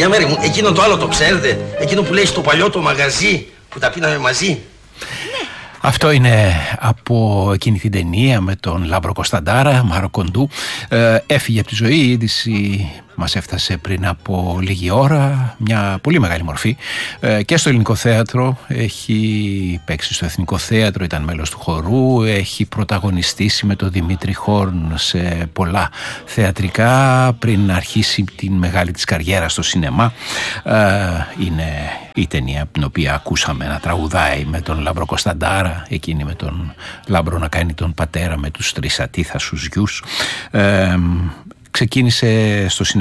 Για μέρη μου, εκείνο το άλλο το ξέρετε? Εκείνο που λέει στο παλιό το μαγαζί που τα πίναμε μαζί. Αυτό είναι από εκείνη την ταινία με τον Λάμπρο Κωνσταντάρα, Μάρο Κοντού. Έφυγε από τη ζωή, η είδηση μας έφτασε πριν από λίγη ώρα, μια πολύ μεγάλη μορφή. Και στο Ελληνικό Θέατρο, έχει παίξει στο Εθνικό Θέατρο, ήταν μέλος του χορού, έχει πρωταγωνιστήσει με τον Δημήτρη Χόρν σε πολλά θεατρικά πριν αρχίσει την μεγάλη της καριέρα στο σινεμά. Είναι η ταινία την οποία ακούσαμε να τραγουδάει με τον Λάμπρο Κωνσταντάρα, εκείνη με τον Λάμπρο να κάνει τον πατέρα με τους 3 ατίθασους γιους. Ξεκίνησε στο σινεμά